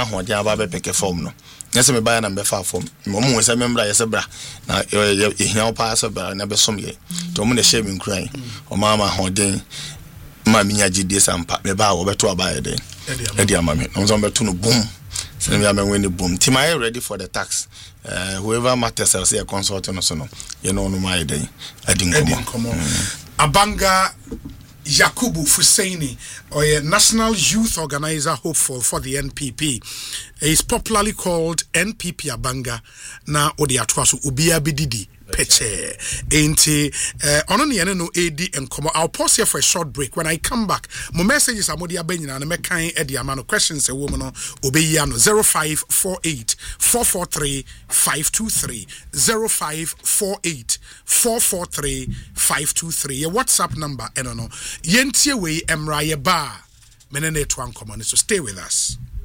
hode aba be peke form no nyese me ba na me fa form mo mo se membra yese bra na ehia pa se bra na be som ye to mo na share me nkran o mama hoden ma minya gidi sampa me ba wo beto aba ye den edi amame no so beto no boom so me am when the boom team I ready for the tax whoever matters say a consult no so no you know no my den edi nkomo Abanga Yakubu Fusaini, or a National Youth Organizer hopeful for the NPP, is popularly called NPP Abanga. Na odi atwaso ubia bididi peche. Enti ononi ene no AD and come. I'll pause here for a short break. When I come back, my message is amodi abenyina and me kan edi amano questions a woman obeyano 0548 443 523 0548 443 523. Your WhatsApp number eno no. Yentie we emra ye ba menene to ankomo, so stay with us.